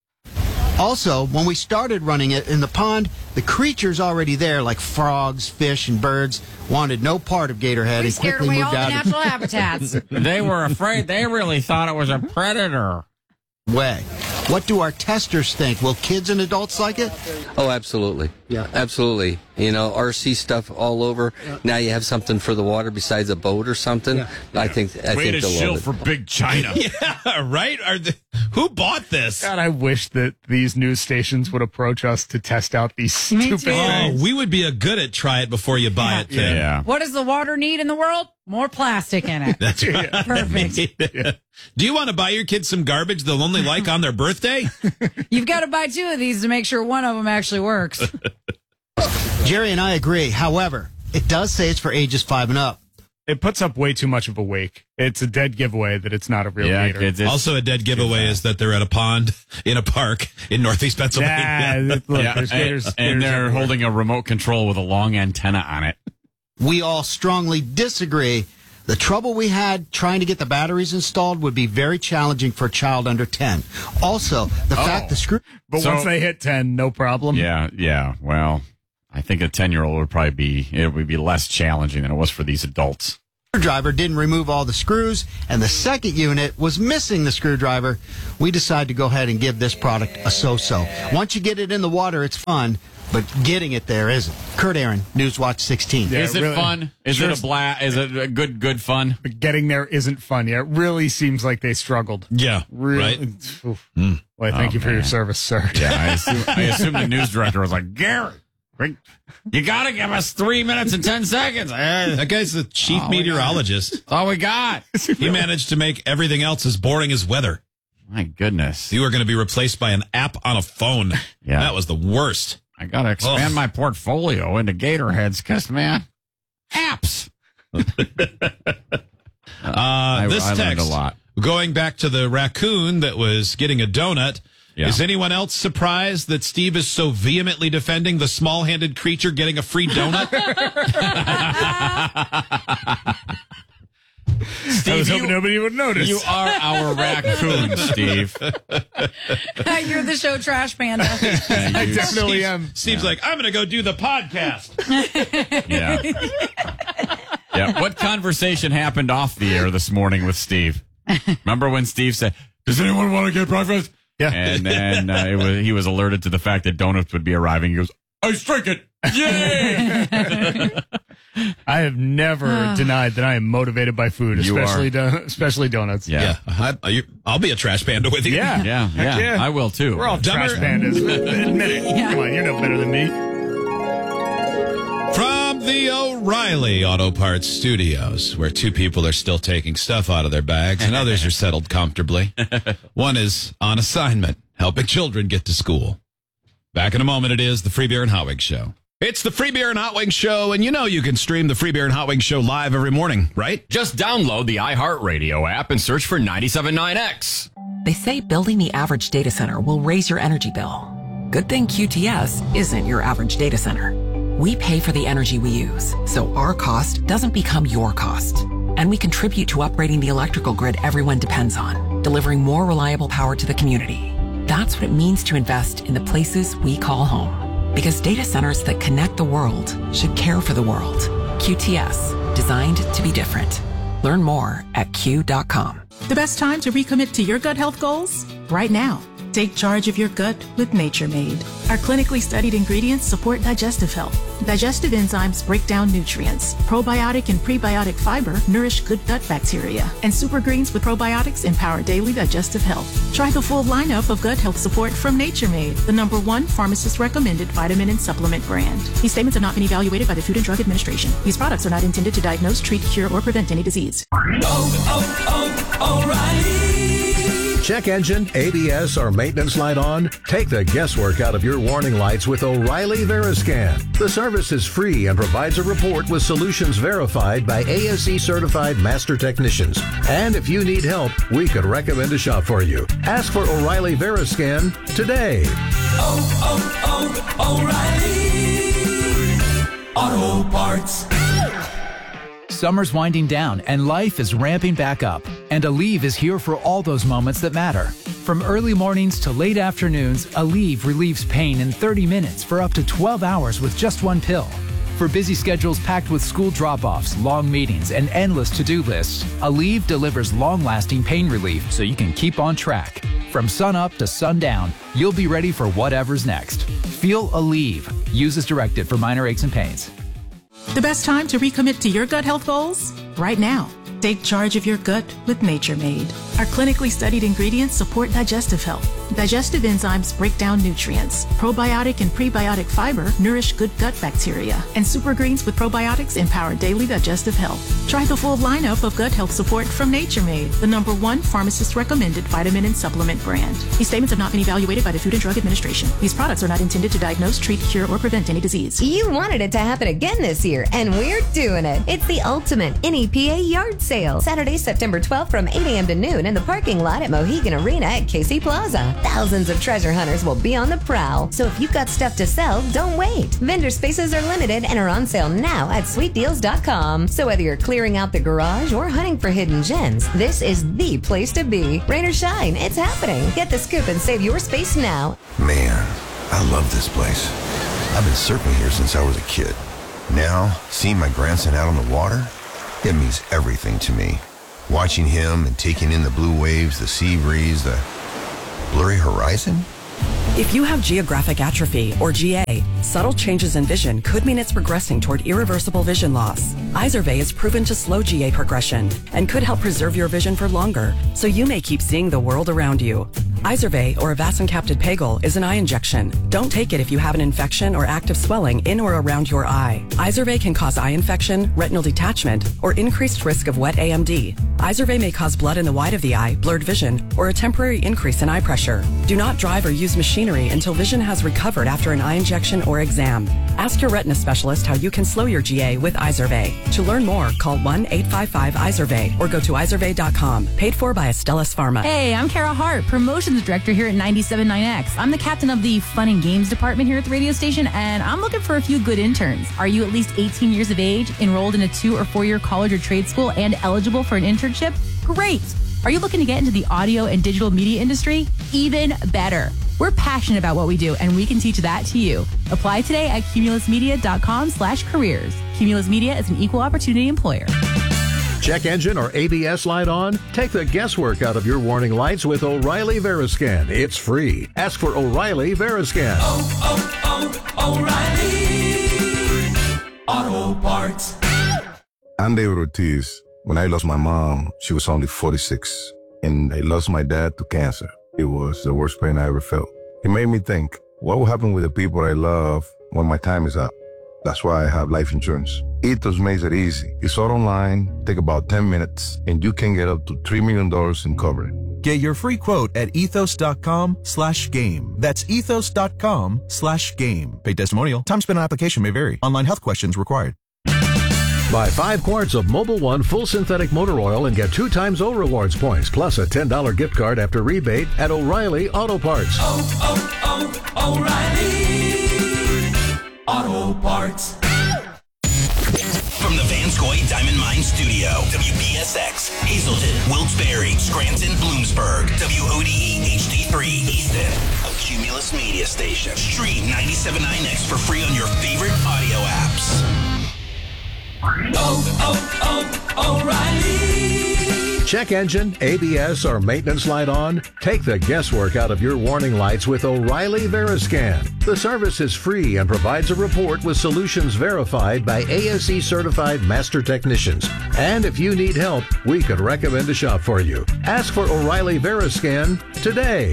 Also, when we started running it in the pond, the creatures already there, like frogs, fish, and birds, wanted no part of Gatorhead We and scared quickly away moved all the out natural habitats. They were afraid. They really thought it was a predator. way. What do our testers think? Will kids and adults like it? Oh, absolutely. Yeah, absolutely. You know, RC stuff all over. Now you have something for the water besides a boat or something. I think Way think to they'll shill love it. for Big China. Yeah, right? Who bought this? God, I wish that these news stations would approach us to test out these Me stupid too. things. Oh, we would be a good at try it before you buy it thing. Yeah. What does the water need in the world? More plastic in it. That's right. Perfect. Do you want to buy your kids some garbage they'll only like on their birthday? You've got to buy 2 of these to make sure one of them actually works. Jerry and I agree. However, it does say it's for ages 5 and up. It puts up way too much of a wake. It's a dead giveaway that it's not a real gator. It's also a dead giveaway is that they're at a pond in a park in Northeast Pennsylvania. There's gators, and they're everywhere. holding a remote control with a long antenna on it. We all strongly disagree. The trouble we had trying to get the batteries installed would be very challenging for a child under 10. Also, the fact the screw... But once they hit 10, no problem. Yeah. Well, I think a 10-year-old would be less challenging than it was for these adults. Screwdriver didn't remove all the screws, and the second unit was missing the screwdriver. We decided to go ahead and give this product a so-so. Once you get it in the water, it's fun, but getting it there isn't. Kurt Aaron, Newswatch 16. Yeah, is it really fun? Is it a blast? Is it a good fun? But getting there isn't fun yet. It really seems like they struggled. Yeah, right. Well, thank you for your service, sir. Yeah, I assume the news director was like, Garrett, you got to give us 3 minutes and 10 seconds. That guy's the chief meteorologist. That's all we got. He managed to make everything else as boring as weather. My goodness. You are going to be replaced by an app on a phone. Yeah. That was the worst. I got to expand my portfolio into gator heads because, man, apps. I learned text, a lot. going back to the raccoon that was getting a donut. Yeah. Is anyone else surprised that Steve is so vehemently defending the small-handed creature getting a free donut? Steve, I was hoping nobody would notice. You are our raccoon, Steve. You're the show trash panda. I definitely am. Steve's like, I'm going to go do the podcast. Yeah. What conversation happened off the air this morning with Steve? Remember when Steve said, "Does anyone want to get breakfast?" Yeah. And then he was alerted to the fact that donuts would be arriving. He goes, "I strike it! Yay!" I have never denied that I am motivated by food, especially donuts. Yeah. I'll be a trash panda with you. Yeah. I will too. We're all trash pandas. Admit it. Come on, you're no better than me. From the O'Reilly Auto Parts Studios, where two people are still taking stuff out of their bags and others are settled comfortably. One is on assignment, helping children get to school. Back in a moment, it is the Free Beer and Hot Wings Show. It's the Free Beer and Hot Wings Show, and you know you can stream the Free Beer and Hot Wings Show live every morning, right? Just download the iHeartRadio app and search for 97.9X. They say building the average data center will raise your energy bill. Good thing QTS isn't your average data center. We pay for the energy we use, so our cost doesn't become your cost. And we contribute to upgrading the electrical grid everyone depends on, delivering more reliable power to the community. That's what it means to invest in the places we call home. Because data centers that connect the world should care for the world. QTS, designed to be different. Learn more at Q.com. The best time to recommit to your gut health goals? Right now. Take charge of your gut with Nature Made. Our clinically studied ingredients support digestive health. Digestive enzymes break down nutrients. Probiotic and prebiotic fiber nourish good gut bacteria. And super greens with probiotics empower daily digestive health. Try the full lineup of gut health support from Nature Made, the #1 pharmacist-recommended vitamin and supplement brand. These statements have not been evaluated by the Food and Drug Administration. These products are not intended to diagnose, treat, cure, or prevent any disease. O'Reilly. Check engine, ABS, or maintenance light on? Take the guesswork out of your warning lights with O'Reilly Veriscan. The service is free and provides a report with solutions verified by ASE certified master technicians. And if you need help, we could recommend a shop for you. Ask for O'Reilly Veriscan today. O'Reilly Auto Parts. Summer's winding down and life is ramping back up. And Aleve is here for all those moments that matter. From early mornings to late afternoons, Aleve relieves pain in 30 minutes for up to 12 hours with just one pill. For busy schedules packed with school drop-offs, long meetings, and endless to-do lists, Aleve delivers long-lasting pain relief so you can keep on track. From sunup to sundown, you'll be ready for whatever's next. Feel Aleve. Use as directed for minor aches and pains. The best time to recommit to your gut health goals? Right now. Take charge of your gut with Nature Made. Our clinically studied ingredients support digestive health. Digestive enzymes break down nutrients. Probiotic and prebiotic fiber nourish good gut bacteria. And super greens with probiotics empower daily digestive health. Try the full lineup of gut health support from Nature Made, the #1 pharmacist-recommended vitamin and supplement brand. These statements have not been evaluated by the Food and Drug Administration. These products are not intended to diagnose, treat, cure, or prevent any disease. You wanted it to happen again this year, and we're doing it. It's the ultimate NEPA yard sale. Saturday, September 12th from 8 a.m. to noon in the parking lot at Mohegan Arena at Casey Plaza. Thousands of treasure hunters will be on the prowl. So if you've got stuff to sell, don't wait. Vendor spaces are limited and are on sale now at sweetdeals.com. So whether you're clearing out the garage or hunting for hidden gems, this is the place to be. Rain or shine, it's happening. Get the scoop and save your space now. Man, I love this place. I've been surfing here since I was a kid. Now, seeing my grandson out on the water, it means everything to me. Watching him and taking in the blue waves, the sea breeze, the blurry horizon. If you have geographic atrophy, or GA, subtle changes in vision could mean it's progressing toward irreversible vision loss. Izervay is proven to slow GA progression and could help preserve your vision for longer, so you may keep seeing the world around you. Izervay, or avacincaptad pegol, is an eye injection. Don't take it if you have an infection or active swelling in or around your eye. Izervay can cause eye infection, retinal detachment, or increased risk of wet AMD. Izervay may cause blood in the white of the eye, blurred vision, or a temporary increase in eye pressure. Do not drive or use machinery until vision has recovered after an eye injection or exam. Ask your retina specialist how you can slow your GA with Izervay. To learn more, call 1-855-IZERVAY or go to izervay.com. Paid for by Astellas Pharma. Hey, I'm Kara Hart, Promotions Director here at 97.9X. I'm the captain of the Fun and Games Department here at the radio station, and I'm looking for a few good interns. Are you at least 18 years of age, enrolled in a 2 or 4 year college or trade school, and eligible for an internship? Great! Are you looking to get into the audio and digital media industry? Even better. We're passionate about what we do, and we can teach that to you. Apply today at cumulusmedia.com/careers. Cumulus Media is an equal opportunity employer. Check engine or ABS light on? Take the guesswork out of your warning lights with O'Reilly Veriscan. It's free. Ask for O'Reilly Veriscan. O'Reilly Auto Parts. I'm David Ortiz. When I lost my mom, she was only 46, and I lost my dad to cancer. It was the worst pain I ever felt. It made me think, what will happen with the people I love when my time is up? That's why I have life insurance. Ethos makes it easy. It's all online, take about 10 minutes, and you can get up to $3 million in coverage. Get your free quote at ethos.com/game. That's ethos.com/game. Paid testimonial. Time spent on application may vary. Online health questions required. Buy 5 quarts of Mobil 1 full synthetic motor oil and get 2 times O Rewards points, plus a $10 gift card after rebate at O'Reilly Auto Parts. O'Reilly Auto Parts. From the Vanscoy Diamond Mine Studio, WPSX, Hazelton, Wilkes-Barre, Scranton, Bloomsburg, WODE HD3, Easton, a Cumulus Media Station. Stream 97.9X for free on your favorite audio apps. O'Reilly. Check engine, ABS, or maintenance light on? Take the guesswork out of your warning lights with O'Reilly Veriscan. The service is free and provides a report with solutions verified by ASE certified master technicians. And if you need help, we could recommend a shop for you. Ask for O'Reilly Veriscan today.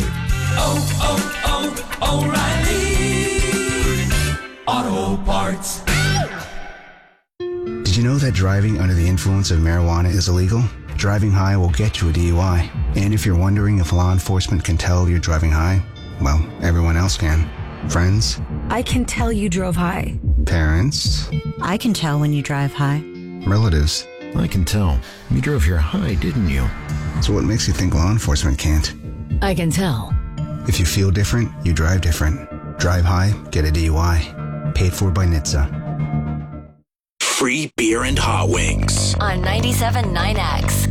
O'Reilly Auto Parts. Did you know that driving under the influence of marijuana is illegal? Driving high will get you a DUI. And if you're wondering if law enforcement can tell you're driving high, well, everyone else can. Friends? I can tell you drove high. Parents? I can tell when you drive high. Relatives? I can tell. You drove here high, didn't you? So what makes you think law enforcement can't? I can tell. If you feel different, you drive different. Drive high, get a DUI. Paid for by NHTSA. Free beer and hot wings. On 97.9X.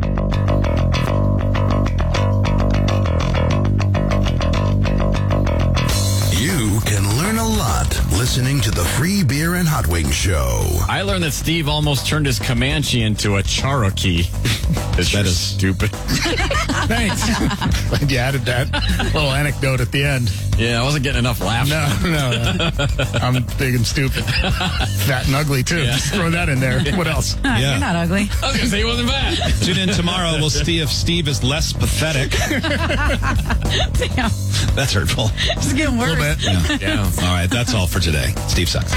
You can learn a lot not listening to the Free Beer and Hot Wings Show. I learned that Steve almost turned his Comanche into a Cherokee. That is stupid. Thanks. Glad you added that little anecdote at the end. Yeah, I wasn't getting enough laughs. No. I'm big and stupid. Fat and ugly, too. Yeah. Just throw that in there. What else? You're not ugly. I was going to say he wasn't bad. Tune in tomorrow. We'll see if Steve is less pathetic. Damn. That's hurtful. It's getting worse. A little bit. Yeah. All right. That's all for today. Steve sucks.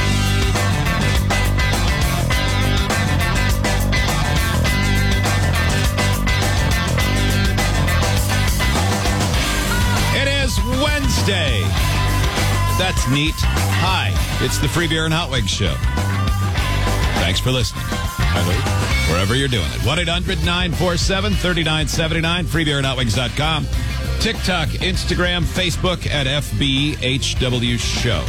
It is Wednesday. That's neat. Hi. It's the Free Beer and Hot Wings Show. Thanks for listening. Wherever you're doing it. 1-800-947-3979. freebeerandhotwings.com. TikTok, Instagram, Facebook at FBHW Show.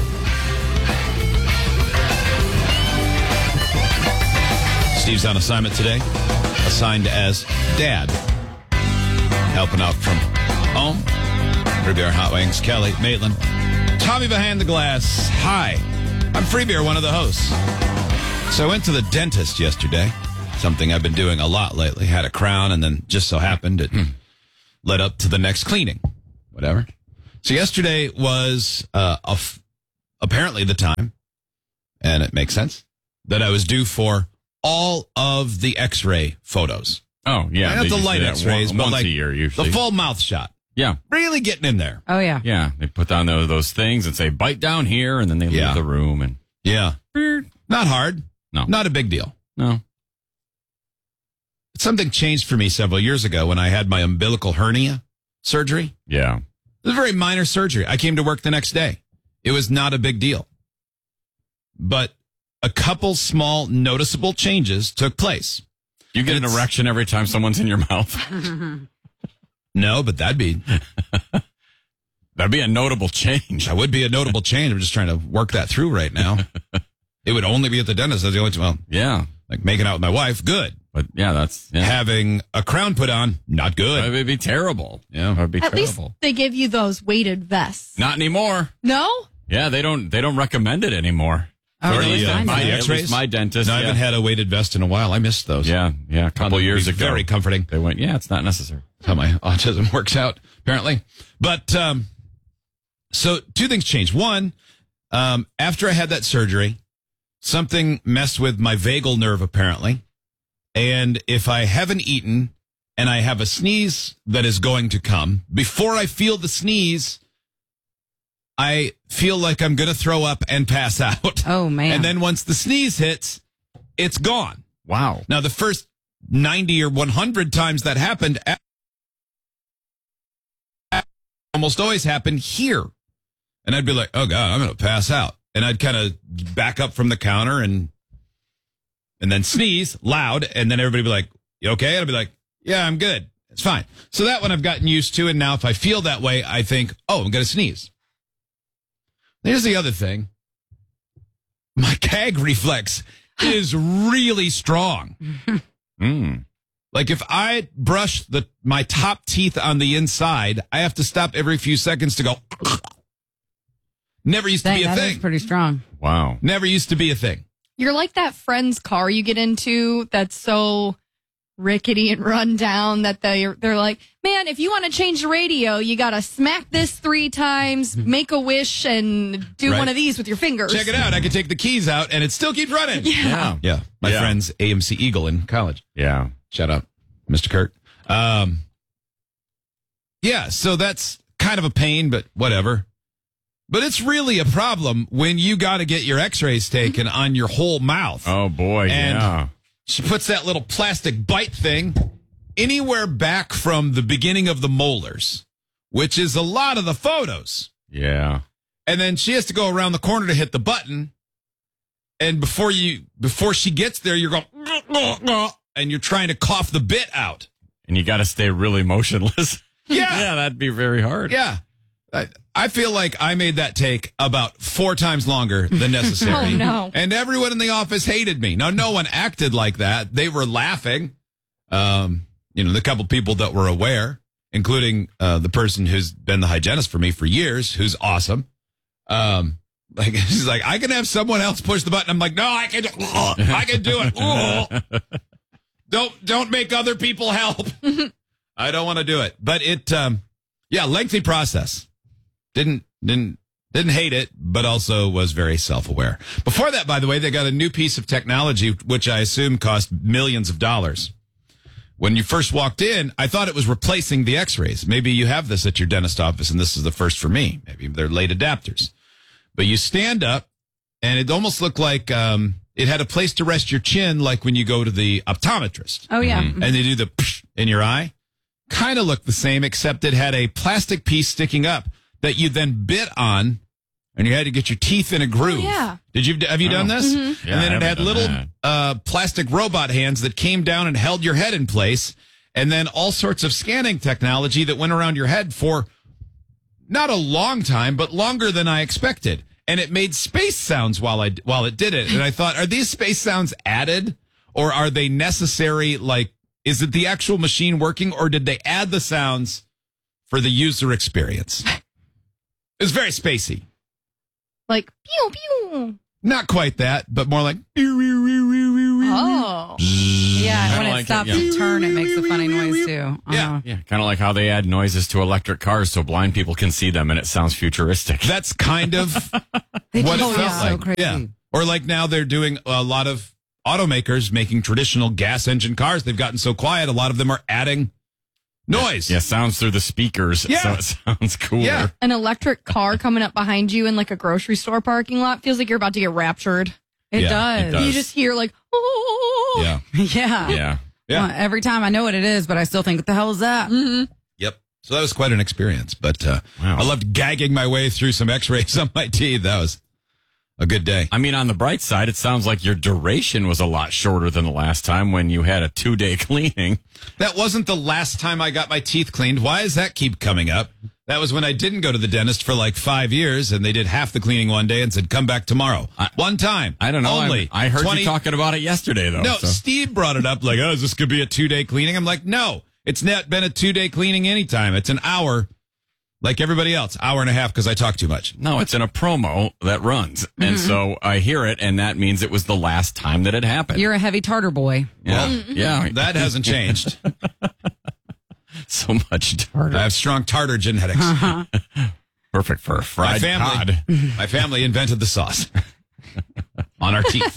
Steve's on assignment today. Assigned as Dad. Helping out from home. Free Beer and Hot Wings. Kelly, Maitland. Tommy behind the glass. Hi. I'm Free Beer, one of the hosts. So I went to the dentist yesterday. Something I've been doing a lot lately. Had a crown and then just so happened it led up to the next cleaning. Whatever. So yesterday was apparently the time, and it makes sense, that I was due for all of the x-ray photos. Oh, yeah. Not the light x-rays, but once like a year usually. the full mouth shot. Yeah. Really getting in there. Oh, yeah. Yeah. They put down those things and say, bite down here, and then they leave the room. And yeah. Not hard. No. Not a big deal. No. Something changed for me several years ago when I had my umbilical hernia surgery. Yeah. It was a very minor surgery. I came to work the next day. It was not a big deal. But a couple small noticeable changes took place. You get an erection every time someone's in your mouth? No, but that'd be a notable change. That would be a notable change. I'm just trying to work that through right now. It would only be at the dentist. That's the only time. Well, yeah. Like making out with my wife, good. But yeah, having a crown put on, not good. It would be terrible. Yeah. It would be At terrible. least they give you those weighted vests. Not anymore. No? Yeah, they don't recommend it anymore. Oh, really? At least my dentist. No, I haven't had a weighted vest in a while. I missed those. Yeah, a couple years ago. Very comforting. They went, yeah, it's not necessary. That's how my autism works out, apparently. But, so two things changed. One, after I had that surgery, something messed with my vagal nerve, apparently. And if I haven't eaten and I have a sneeze that is going to come, before I feel the sneeze, I feel like I'm going to throw up and pass out. Oh, man. And then once the sneeze hits, it's gone. Wow. Now, the first 90 or 100 times that happened, almost always happened here. And I'd be like, oh, God, I'm going to pass out. And I'd kind of back up from the counter and then sneeze loud. And then everybody would be like, you okay? And I'd be like, yeah, I'm good. It's fine. So that one I've gotten used to. And now if I feel that way, I think, oh, I'm going to sneeze. Here's the other thing. My gag reflex is really strong. Like if I brush my top teeth on the inside, I have to stop every few seconds to go. Never used to be a That thing. is pretty strong. Wow. Never used to be a thing. You're like that friend's car you get into that's so rickety and run down that they're like, man, if you want to change the radio, you got to smack this 3 times, make a wish, and do Right. one of these with your fingers. Check it out. I can take the keys out and it still keeps running. Yeah. Yeah. My friend's AMC Eagle in college. Yeah. Shout out, Mr. Kurt. Yeah, so that's kind of a pain, but whatever. But it's really a problem when you got to get your x-rays taken on your whole mouth. Oh, boy, And yeah. she puts that little plastic bite thing anywhere back from the beginning of the molars, which is a lot of the photos. Yeah. And then she has to go around the corner to hit the button. And before she gets there, you're going, and you're trying to cough the bit out. And you got to stay really motionless. Yeah. Yeah, that'd be very hard. Yeah. I feel like I made that take about 4 times longer than necessary. Oh, no. And everyone in the office hated me. Now, no one acted like that. They were laughing. The couple people that were aware, including the person who's been the hygienist for me for years, who's awesome. Like, she's like, I can have someone else push the button. I'm like, no, I can do it. Don't make other people help. I don't want to do it. But it, lengthy process. Didn't hate it, but also was very self-aware. Before that, by the way, they got a new piece of technology, which I assume cost millions of dollars. When you first walked in, I thought it was replacing the x-rays. Maybe you have this at your dentist office, and this is the first for me. Maybe they're late adapters. But you stand up, and it almost looked like it had a place to rest your chin, like when you go to the optometrist. Oh, yeah. And they do the psh in your eye. Kind of looked the same, except it had a plastic piece sticking up that you then bit on, and you had to get your teeth in a groove. Oh, yeah. Have you done this? Mm-hmm. And then it had little plastic robot hands that came down and held your head in place, and then all sorts of scanning technology that went around your head for not a long time, but longer than I expected. And it made space sounds while it did it. And I thought, are these space sounds added, or are they necessary? Like, is it the actual machine working, or did they add the sounds for the user experience? It was very spacey. Like, pew, pew. Not quite that, but more like. Oh. Yeah, when Kinda it like stops it, yeah. to turn, it makes a funny noise, too. Yeah. Yeah, kind of like how they add noises to electric cars so blind people can see them and it sounds futuristic. That's kind of what it felt like. Crazy. Yeah. Or like now they're doing a lot of automakers making traditional gas engine cars. They've gotten so quiet, a lot of them are adding noise. Yeah, sounds through the speakers, Yeah. so it sounds cooler. Yeah. An electric car coming up behind you in like a grocery store parking lot feels like you're about to get raptured. It Yeah, does. it does. You just hear like, oh. Yeah. Yeah. Yeah. Yeah. Well, every time I know what it is, but I still think, what the hell is that? Mm-hmm. Yep. So that was quite an experience. But I loved gagging my way through some x-rays on my teeth. That was a good day. I mean, on the bright side, it sounds like your duration was a lot shorter than the last time when you had a 2-day cleaning. That wasn't the last time I got my teeth cleaned. Why does that keep coming up? That was when I didn't go to the dentist for like 5 years, and they did half the cleaning one day and said, come back tomorrow. One time. I don't know. Only. I heard 20 you talking about it yesterday, though. No, so. Steve brought it up like, oh, is this going to be a 2-day cleaning? I'm like, no, it's not been a 2-day cleaning anytime. It's an hour like everybody else, hour and a half because I talk too much. No, it's in a promo that runs. And so I hear it, and that means it was the last time that it happened. You're a heavy tartar boy. Yeah. Well, yeah. That hasn't changed. So much tartar. I have strong tartar genetics. Perfect for a fried cod. My family invented the sauce on our teeth.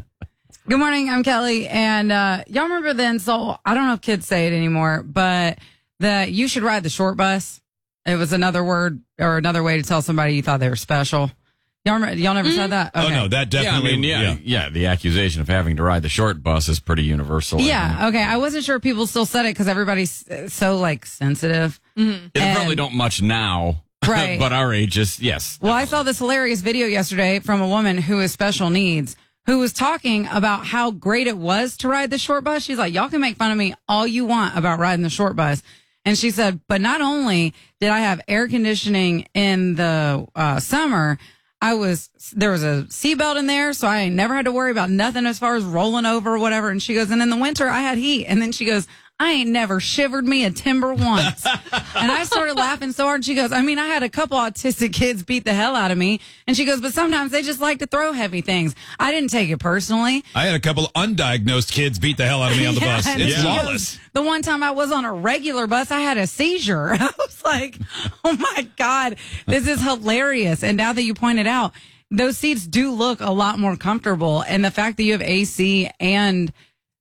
Good morning, I'm Kelly. And y'all remember the insult? I don't know if kids say it anymore, but that you should ride the short bus. It was another word or another way to tell somebody you thought they were special. Y'all never said that? Oh, no, that definitely. Yeah, the accusation of having to ride the short bus is pretty universal. Yeah, okay. I wasn't sure if people still said it because everybody's so, like, sensitive. They probably don't much now. Right. But our ages, yes. Well, I saw this hilarious video yesterday from a woman who has special needs who was talking about how great it was to ride the short bus. She's like, y'all can make fun of me all you want about riding the short bus. And she said, but not only did I have air conditioning in the summer, there was a seatbelt in there, so I never had to worry about nothing as far as rolling over or whatever. And she goes, and in the winter, I had heat. And then she goes, I ain't never shivered me a timber once. And I started laughing so hard. She goes, I mean, I had a couple autistic kids beat the hell out of me. And she goes, but sometimes they just like to throw heavy things. I didn't take it personally. I had a couple undiagnosed kids beat the hell out of me on the bus. and It's she lawless. goes, the one time I was on a regular bus, I had a seizure. I was like, oh my God, this is hilarious. And now that you pointed out, those seats do look a lot more comfortable. And the fact that you have AC and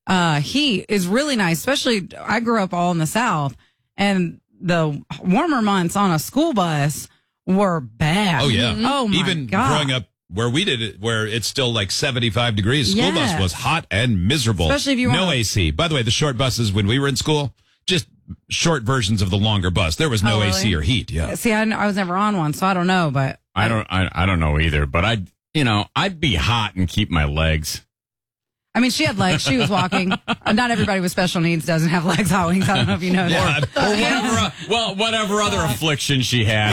heat is really nice, especially I grew up all in the South, and the warmer months on a school bus were bad. Oh, yeah. Oh, my Even God. growing up where we did it, where it's still like 75 degrees, school bus Yes. was hot and miserable. Especially if you no want- AC. By the way, the short buses when we were in school, just short versions of the longer bus. There was no Oh, really? AC or heat. Yeah. See, I was never on one, so I don't know, but I don't know either, but I'd be hot and keep my legs. I mean, she had legs. She was walking. Not everybody with special needs doesn't have legs, hot wings. I don't know if you know that. Whatever other affliction she had,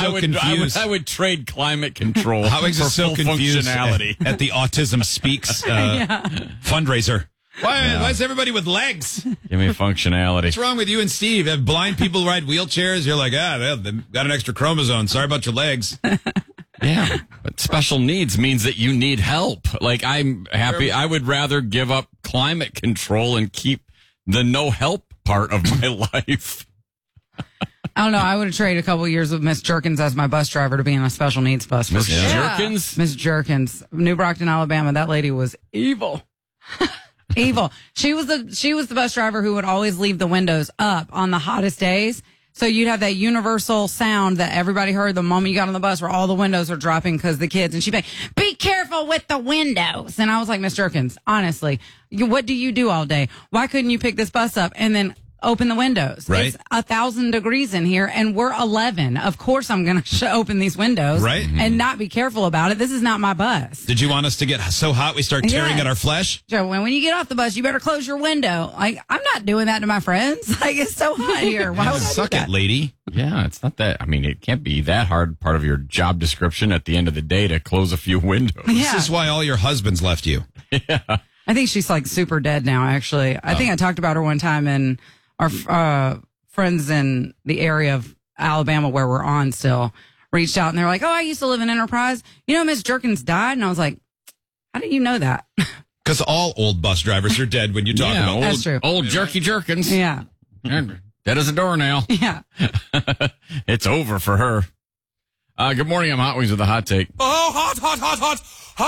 I would trade climate control How is for it so full confused functionality. at the Autism Speaks fundraiser? Why is everybody with legs? Give me functionality. What's wrong with you and Steve? Have blind people ride wheelchairs? You're like, they've got an extra chromosome. Sorry about your legs. Yeah, but special needs means that you need help. Like, I'm happy. I would rather give up climate control and keep the no help part of my life. I don't know. I would have traded a couple of years with Miss Jerkins as my bus driver to be in a special needs bus. Miss Jerkins? Miss Jerkins, New Brockton, Alabama. That lady was evil. Evil. She was the bus driver who would always leave the windows up on the hottest days. So you'd have that universal sound that everybody heard the moment you got on the bus where all the windows are dropping because the kids, and she'd be like, be careful with the windows. And I was like, Miss Jerkins, honestly, what do you do all day? Why couldn't you pick this bus up and then open the windows? Right. It's 1,000 degrees in here and we're 11. Of course I'm going to open these windows right. and not be careful about it. This is not my bus. Did you want us to get so hot we start tearing at our flesh? So when you get off the bus, you better close your window. Like, I'm not doing that to my friends. Like, it's so hot here. Why would I Suck do it, that? lady. Yeah, it's not that. I mean, it can't be that hard part of your job description at the end of the day to close a few windows. Yeah. This is why all your husbands left you. Yeah. I think she's like super dead now, actually. I think I talked about her one time, and our friends in the area of Alabama where we're on still reached out and they're like, oh, I used to live in Enterprise. You know, Miss Jerkins died. And I was like, how do you know that? Because all old bus drivers are dead when you talk about old, That's true. Old jerky jerkins. Yeah. Dead as a doornail. Yeah. It's over for her. Good morning. I'm Hot Wings with a hot take. Oh, hot, hot, hot, hot.